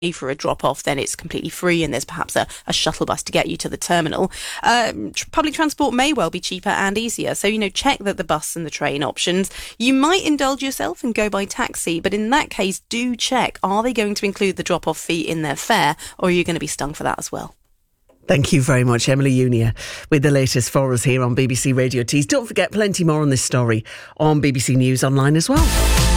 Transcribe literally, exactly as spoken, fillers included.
for a drop-off, then it's completely free and there's perhaps a, a shuttle bus to get you to the terminal. Um, tr- public transport may well be cheaper and easier, so, you know, check that the bus and the train options. You might indulge yourself and go by taxi, but in that case, do check, are they going to include the drop-off fee in their fare, or are you going to be stung for that as well? Thank you very much, Emily Unia, with the latest for us here on B B C Radio Tees. Don't forget, plenty more on this story on B B C News Online as well.